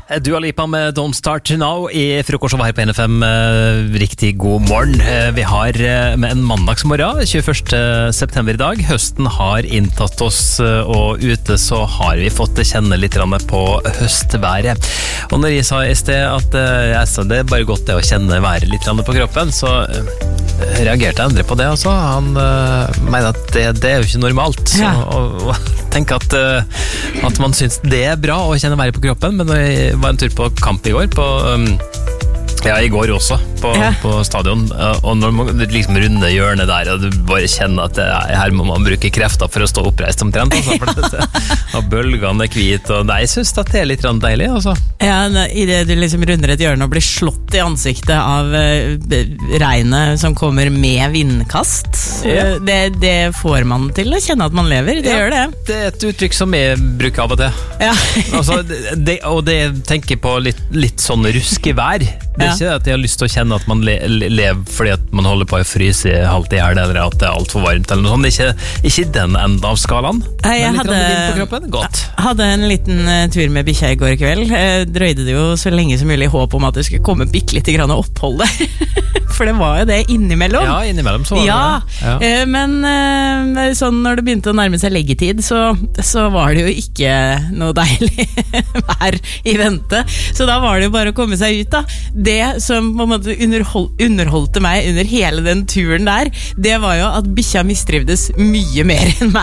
Dua Lipa med Don't Start Now I frokostshowet her på NFM. Riktig god morgen. Vi har med en mandagsmorgen, 21. september I dag. Høsten har inntatt oss, og ute så har vi fått kjenne litt på høstværet. Og når jeg sa I sted at det bare godt det å kjenne været litt på kroppen, så reagerte Endre på det også. Han mener at det jo ikke normalt. Så, og tenker at man synes det bra å kjenne været på kroppen, men når jeg var en tur på kamp I går I går også på stadion, og når man liksom runder hjørnet der og du bare kjenner at her må man bruke krefter for å stå oppreist omtrent altså, og bølgene hvit og jeg synes at det litt deilig altså. Ja, I det du liksom runder et hjørne og blir slått I ansiktet av regnet som kommer med vindkast det får man til å kjenne at man lever, det gjør det. Det et uttrykk som jeg bruker av og til altså, og det tenker på litt sånn rusk I vær. Det ikke at jeg har lyst til å kjenne at man lever fordi at man holder på å fryse halvt I hjel eller at det alt for varmt eller noe sånt. Det ikke den enden av skalaen. Jeg hadde en liten tur med bikkja I går kveld. Drøyde det jo så lenge som mulig I håp om at det skulle komme bitte litt grann opphold der. For det var jo det innimellom. Ja, innimellom så var det. Men sånn når det begynte å nærme seg leggetid, så var det jo ikke noe deilig vær I vente. Så da var det jo bare å komme seg ut da. Det som på en måte underholdte meg under hele den turen der, det var jo at bikkja mistrivdes mye mer enn meg.